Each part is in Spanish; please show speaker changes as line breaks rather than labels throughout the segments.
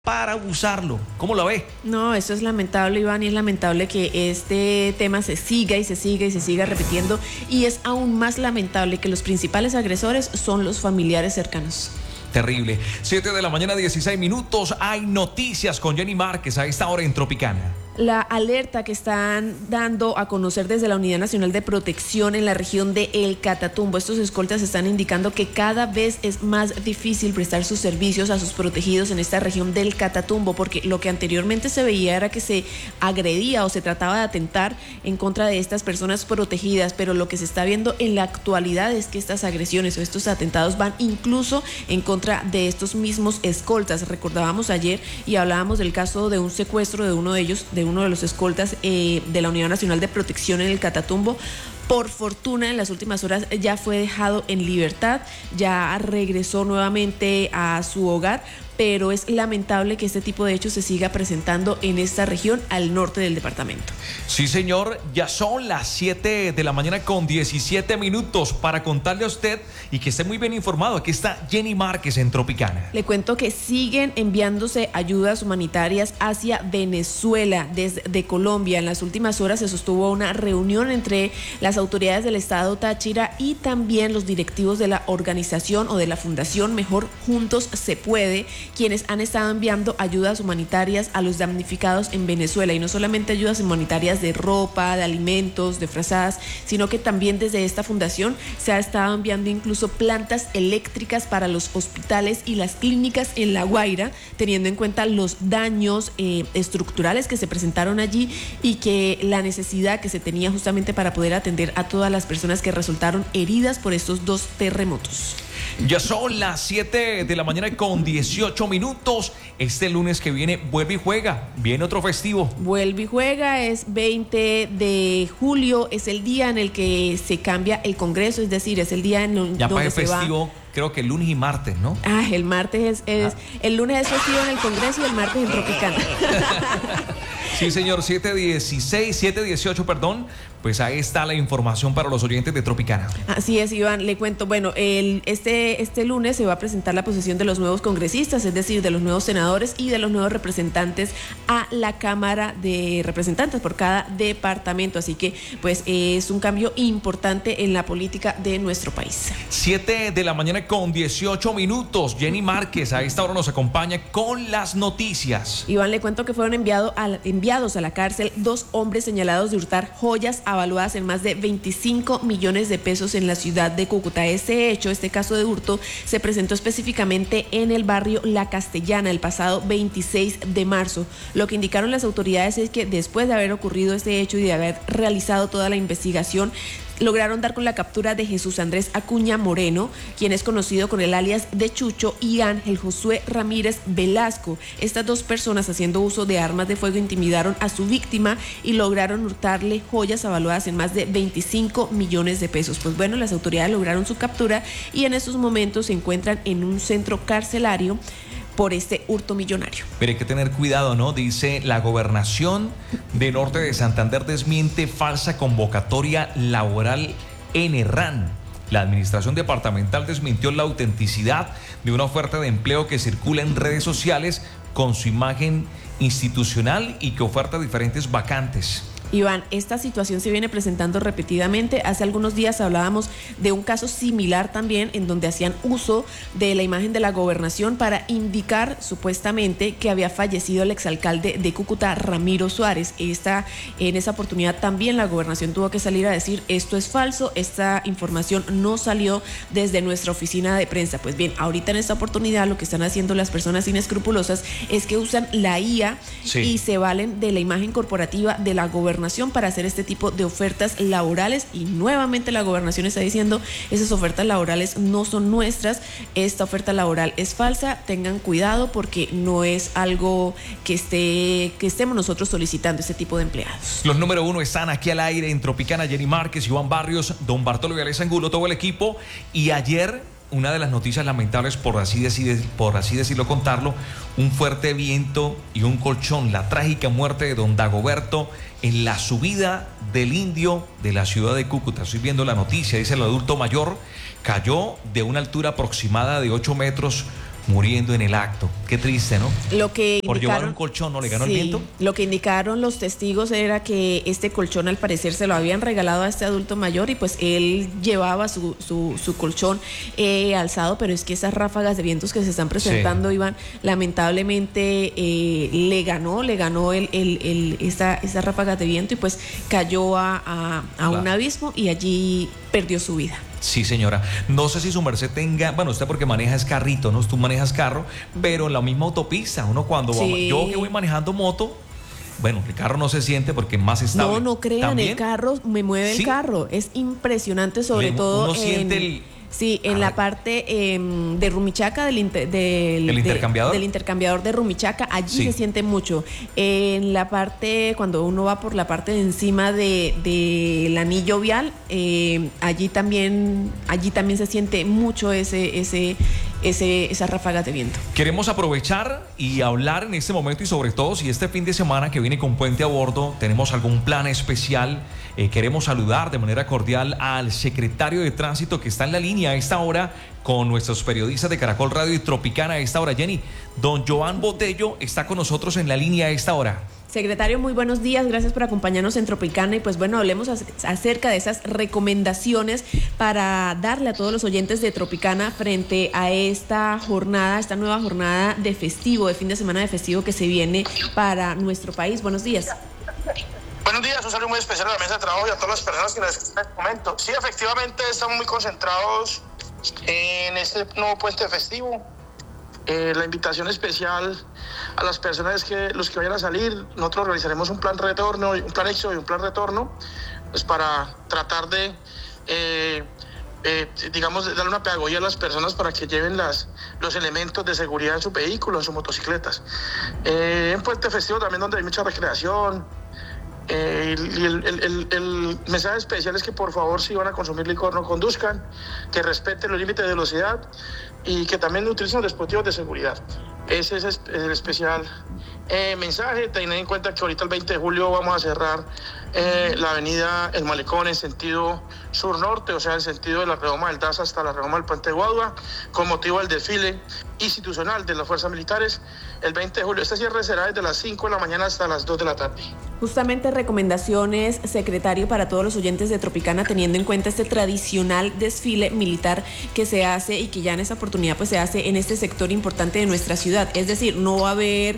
para usarlo. ¿Cómo lo ve?
No, eso es lamentable, Iván, y es lamentable que este tema se siga y se siga y se siga repitiendo, y es aún más lamentable que los principales agresores son los familiares cercanos.
Terrible. 7 de la mañana, 16 minutos. Hay noticias con Jenny Márquez a esta hora en Tropicana.
La alerta que están dando a conocer desde la Unidad Nacional de Protección en la región de El Catatumbo. Estos escoltas están indicando que cada vez es más difícil prestar sus servicios a sus protegidos en esta región del Catatumbo, porque lo que anteriormente se veía era que se agredía o se trataba de atentar en contra de estas personas protegidas, pero lo que se está viendo en la actualidad es que estas agresiones o estos atentados van incluso en contra de estos mismos escoltas. Recordábamos ayer y hablábamos del caso de un secuestro de uno de ellos, de uno de los escoltas de la Unidad Nacional de Protección en el Catatumbo. Por fortuna, en las últimas horas ya fue dejado en libertad, ya regresó nuevamente a su hogar, pero es lamentable que este tipo de hechos se siga presentando en esta región al norte del departamento.
Sí, señor, ya son las 7 de la mañana con 17 minutos para contarle a usted y que esté muy bien informado. Aquí está Jenny Márquez en Tropicana.
Le cuento que siguen enviándose ayudas humanitarias hacia Venezuela desde Colombia. En las últimas horas se sostuvo una reunión entre las autoridades del estado Táchira y también los directivos de la organización o de la fundación Mejor Juntos Se Puede, quienes han estado enviando ayudas humanitarias a los damnificados en Venezuela, y no solamente ayudas humanitarias de ropa, de alimentos, de frazadas, sino que también desde esta fundación se ha estado enviando incluso plantas eléctricas para los hospitales y las clínicas en La Guaira, teniendo en cuenta los daños estructurales que se presentaron allí y que la necesidad que se tenía justamente para poder atender a todas las personas que resultaron heridas por estos dos terremotos.
Ya son las 7 de la mañana con 18 minutos. Este lunes que viene vuelve y juega. Viene otro festivo.
Vuelve y juega, es 20 de julio, es el día en el que se cambia el Congreso, es decir, es el día en donde
ya para el
se
festivo,
va.
Creo que el lunes y martes, ¿no?
El martes el lunes es festivo en el Congreso y el martes en Tropicana.
Sí, señor, 7:18, perdón. Pues ahí está la información para los oyentes de Tropicana.
Así es, Iván, le cuento. Bueno, este lunes se va a presentar la posesión de los nuevos congresistas, es decir, de los nuevos senadores y de los nuevos representantes a la Cámara de Representantes por cada departamento. Así que, pues, es un cambio importante en la política de nuestro país.
7 de la mañana con 18 minutos. Jenny Márquez a esta hora nos acompaña con las noticias.
Iván, le cuento que fueron enviados a la cárcel 2 hombres señalados de hurtar joyas avaluadas en más de 25 millones de pesos en la ciudad de Cúcuta. Este caso de hurto se presentó específicamente en el barrio La Castellana el pasado 26 de marzo. Lo que indicaron las autoridades es que después de haber ocurrido este hecho y de haber realizado toda la investigación, lograron dar con la captura de Jesús Andrés Acuña Moreno, quien es conocido con el alias de Chucho, y Ángel Josué Ramírez Velasco. Estas 2 personas, haciendo uso de armas de fuego, intimidaron a su víctima y lograron hurtarle joyas avaluadas en más de 25 millones de pesos. Pues bueno, las autoridades lograron su captura y en estos momentos se encuentran en un centro carcelario por este hurto millonario.
Pero hay que tener cuidado, ¿no? Dice la gobernación de Norte de Santander desmiente falsa convocatoria laboral en Herrán. La administración departamental desmintió la autenticidad de una oferta de empleo que circula en redes sociales con su imagen institucional y que oferta diferentes vacantes.
Iván, esta situación se viene presentando repetidamente. Hace algunos días hablábamos de un caso similar también, en donde hacían uso de la imagen de la gobernación para indicar supuestamente que había fallecido el exalcalde de Cúcuta, Ramiro Suárez. En esa oportunidad también la gobernación tuvo que salir a decir: esto es falso, esta información no salió desde nuestra oficina de prensa. Pues bien, ahorita en esta oportunidad lo que están haciendo las personas inescrupulosas es que usan la IA y se valen de la imagen corporativa de la gobernación para hacer este tipo de ofertas laborales, y nuevamente la gobernación está diciendo: esas ofertas laborales no son nuestras, esta oferta laboral es falsa, tengan cuidado porque no es algo que estemos nosotros solicitando este tipo de empleados.
Los número 1 están aquí al aire en Tropicana: Jenny Márquez, Iván Barrios, don Bartolo Viales Angulo, todo el equipo. Y ayer, una de las noticias lamentables, por así decirlo, contarlo, un fuerte viento y un colchón, la trágica muerte de don Dagoberto en la subida del Indio de la ciudad de Cúcuta. Estoy viendo la noticia, dice: el adulto mayor cayó de una altura aproximada de 8 metros muriendo en el acto. Qué triste, ¿no?
Lo que
por llevar un colchón, ¿no? ¿Le ganó el viento?
Lo que indicaron los testigos era que este colchón al parecer se lo habían regalado a este adulto mayor y pues él llevaba su colchón alzado, pero es que esas ráfagas de vientos que se están presentando, Iván, lamentablemente le ganó esa ráfaga de viento y pues cayó a un abismo y allí perdió su vida.
Sí, señora. No sé si su merced tenga, bueno, usted porque maneja es carrito, ¿no? Tú manejas carro, pero en la misma autopista, uno cuando va, yo que voy manejando moto, bueno, el carro no se siente porque es más estable.
No crean, ¿también? El carro me mueve el carro, es impresionante, sobre todo
uno siente el...
Sí, en la parte de Rumichaca, del
intercambiador.
Del intercambiador de Rumichaca, allí se siente mucho. En la parte, cuando uno va por la parte de encima del anillo vial, allí también se siente mucho esa ráfaga de viento.
Queremos aprovechar y hablar en este momento y sobre todo si este fin de semana que viene con Puente a Bordo tenemos algún plan especial. Queremos saludar de manera cordial al secretario de Tránsito que está en la línea a esta hora con nuestros periodistas de Caracol Radio y Tropicana a esta hora. Jenny, don Joan Botello está con nosotros en la línea a esta hora.
Secretario, muy buenos días, gracias por acompañarnos en Tropicana y pues bueno, hablemos acerca de esas recomendaciones para darle a todos los oyentes de Tropicana frente a esta nueva jornada de festivo, de fin de semana de festivo que se viene para nuestro país. Buenos días.
Buenos días, un saludo muy especial a la mesa de trabajo y a todas las personas que nos escuchan en este momento. Sí, efectivamente estamos muy concentrados en este nuevo puente festivo. La invitación especial a las personas los que vayan a salir, nosotros realizaremos un plan retorno, un plan éxodo y un plan retorno, pues para tratar de, darle una pedagogía a las personas para que lleven los elementos de seguridad en sus vehículos, en sus motocicletas. En puente festivo también donde hay mucha recreación. El mensaje especial es que por favor, si van a consumir licor, no conduzcan, que respeten los límites de velocidad y que también utilicen los dispositivos de seguridad. Ese es el especial mensaje. Teniendo en cuenta que ahorita el 20 de julio vamos a cerrar la avenida El Malecón en sentido sur-norte, o sea, en sentido de la redoma del DAS hasta la redoma del Puente de Guadua, con motivo del desfile institucional de las fuerzas militares el 20 de julio. Este cierre será desde las 5 de la mañana hasta las 2 de la tarde.
Justamente recomendaciones, secretario, para todos los oyentes de Tropicana, teniendo en cuenta este tradicional desfile militar que se hace y que ya en esta oportunidad pues se hace en este sector importante de nuestra ciudad. Es decir, no va a haber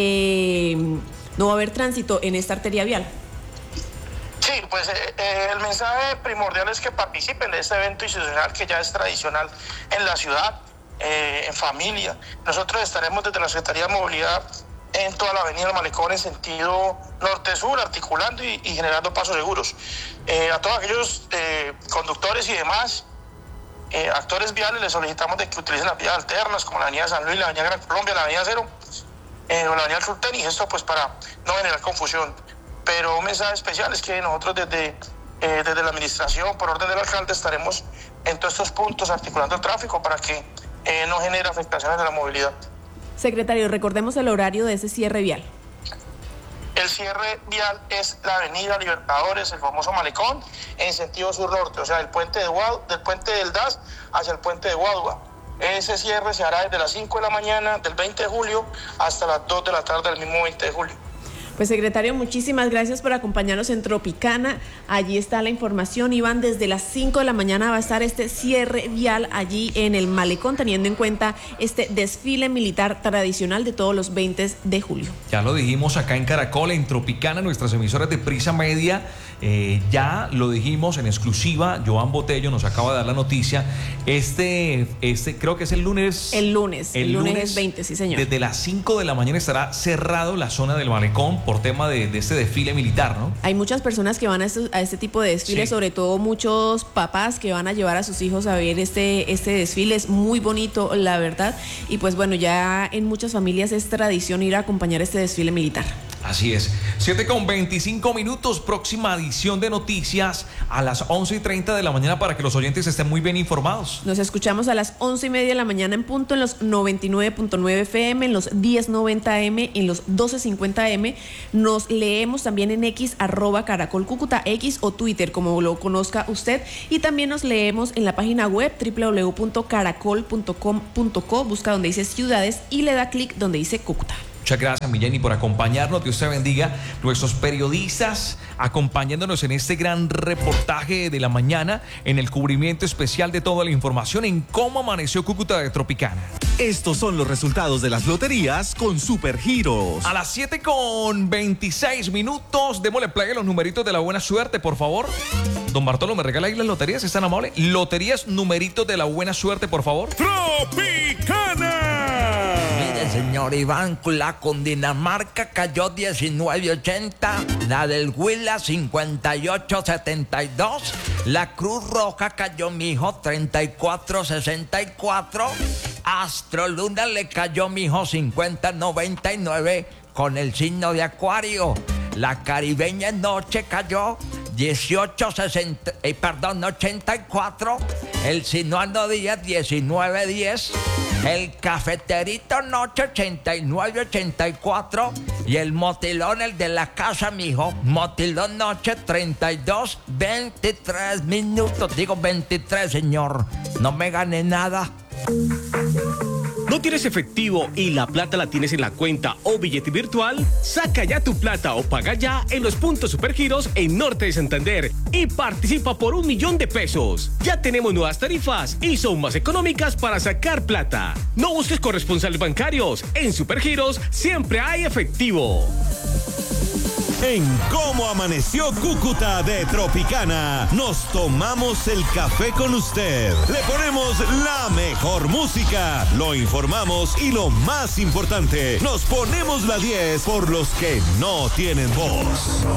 tránsito en esta arteria vial.
Sí, pues el mensaje primordial es que participen de este evento institucional que ya es tradicional en la ciudad, en familia. Nosotros estaremos desde la Secretaría de Movilidad en toda la avenida del Malecón en sentido norte-sur, articulando y generando pasos seguros. A todos aquellos conductores y demás actores viales les solicitamos de que utilicen las vías alternas como la avenida San Luis, la avenida Gran Colombia, la avenida Cero o la avenida Sultén, y esto pues para no generar confusión. Pero un mensaje especial es que nosotros desde la administración, por orden del alcalde, estaremos en todos estos puntos articulando el tráfico para que no genere afectaciones de la movilidad.
Secretario, recordemos el horario de ese cierre vial.
El cierre vial es la avenida Libertadores, el famoso Malecón, en sentido sur-norte, o sea, del puente del DAS hacia el puente de Guadua. Ese cierre se hará desde las 5 de la mañana del 20 de julio hasta las 2 de la tarde del mismo 20 de julio.
Pues secretario, muchísimas gracias por acompañarnos en Tropicana. Allí está la información. Iván, desde las 5 de la mañana va a estar este cierre vial allí en el Malecón, teniendo en cuenta este desfile militar tradicional de todos los 20 de julio.
Ya lo dijimos acá en Caracol, en Tropicana, nuestras emisoras de Prisa Media. Ya lo dijimos en exclusiva. Joan Botello nos acaba de dar la noticia. Creo que es el lunes.
El lunes es 20, sí señor.
Desde las 5 de la mañana estará cerrado la zona del Malecón por tema de este desfile militar, ¿no?
Hay muchas personas que van a este tipo de desfiles, sí. Sobre todo muchos papás que van a llevar a sus hijos a ver este desfile. Es muy bonito, la verdad. Y pues bueno, ya en muchas familias es tradición ir a acompañar este desfile militar.
Así es. 7:25, próxima edición de noticias a las 11:30 de la mañana para que los oyentes estén muy bien informados.
Nos escuchamos a las 11:30 de la mañana en punto en los 99.9 FM, en los 1090M, en los 1250M. Nos leemos también en X, @CaracolCúcuta, X o Twitter, como lo conozca usted. Y también nos leemos en la página web www.caracol.com.co. Busca donde dice ciudades y le da clic donde dice Cúcuta.
Muchas gracias, mi Jenny, por acompañarnos. Dios te bendiga. Nuestros periodistas acompañándonos en este gran reportaje de la mañana, en el cubrimiento especial de toda la información en cómo amaneció Cúcuta de Tropicana.
Estos son los resultados de las loterías con Supergiros.
A las 7:26, démosle play a los numeritos de la buena suerte, por favor. Don Bartolo, ¿me regala ahí las loterías? ¿Es tan amable? Loterías, numeritos de la buena suerte, por favor.
¡Tropicana!
Mire, señor Iván, la Cundinamarca cayó 19.80, la del Huila 58.72, la Cruz Roja cayó, mijo, 34.64, Astroluna le cayó, mijo, 50.99 con el signo de Acuario. La Caribeña Noche cayó 84, el Sinuano Día 19.10, el Cafeterito Noche 89.84 y el Motilón, el de la casa, mijo, Motilón Noche 32.23, digo 23, señor, no me gané nada.
¿No tienes efectivo y la plata la tienes en la cuenta o billete virtual? Saca ya tu plata o paga ya en los puntos Supergiros en Norte de Santander y participa por 1 millón de pesos. Ya tenemos nuevas tarifas y son más económicas para sacar plata. No busques corresponsales bancarios. En Supergiros siempre hay efectivo.
En Cómo Amaneció Cúcuta de Tropicana, nos tomamos el café con usted. Le ponemos la mejor música, lo informamos y lo más importante, nos ponemos la 10 por los que no tienen voz.